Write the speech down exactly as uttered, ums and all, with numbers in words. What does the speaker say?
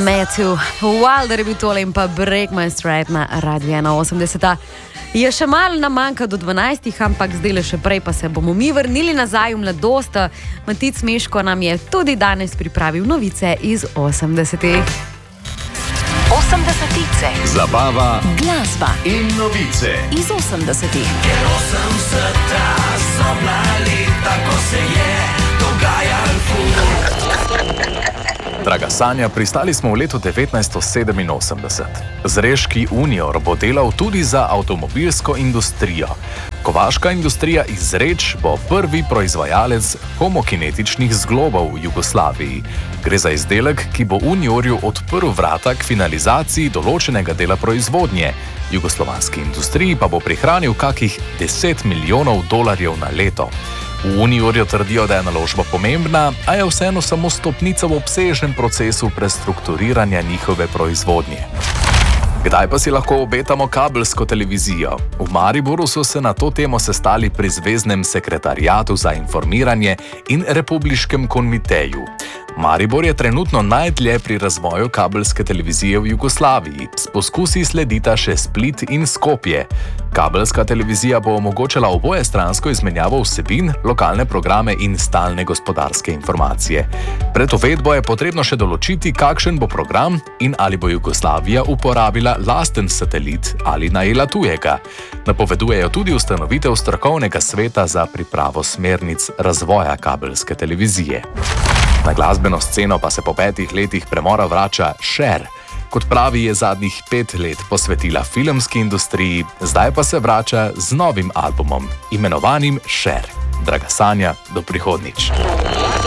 Matthew Wilder je bil tole in pa Break My Stride na Radio ena osemdeset. Je še malo nam manjka do dvanajstih, ampak zdaj le še prej pa se bomo mi vrnili nazaj v mladost. Matic Meško nam je tudi danes pripravil novice iz osemdesetih. osemdesetice. Zabava, glasba in novice iz osemdesetih. Ker osemdeseta so bila leta, ko se je dogajal ful. Draga Sanja, pristali smo v letu devetnajststo sedeminosemdeset. Zreški Unior bo delal tudi za avtomobilsko industrijo. Kovaška industrija iz Zreč bo prvi proizvajalec homokinetičnih zglobov v Jugoslaviji. Gre za izdelek, ki bo Uniorju odprl vrata k finalizaciji določenega dela proizvodnje. Jugoslovanski industriji pa bo prihranil kakih deset milijonov dolarjev na leto. V Uniorju trdijo, da je naložba pomembna, a je vseeno samo stopnica v obsežnem procesu prestrukturiranja njihove proizvodnje. Kdaj pa si lahko obetamo kabelsko televizijo? V Mariboru so se na to temo sestali pri Zveznem sekretariatu za informiranje in Republiškem komiteju. Maribor je trenutno najdlje pri razvoju kabelske televizije v Jugoslaviji. S poskusi sledita še Split in Skopje. Kabelska televizija bo omogočala obojestransko izmenjavo vsebin, lokalne programe in stalne gospodarske informacije. Pred uvedbo je potrebno še določiti, kakšen bo program in ali bo Jugoslavija uporabila lasten satelit ali najela tujega. Napovedujejo tudi ustanovitev strokovnega sveta za pripravo smernic razvoja kabelske televizije. Na glasbeno sceno pa se po petih letih premora vrača Cher. Kot pravi, je zadnjih pet let posvetila filmski industriji, zdaj pa se vrača z novim albumom, imenovanim Cher. Draga Sanja, do prihodnjič.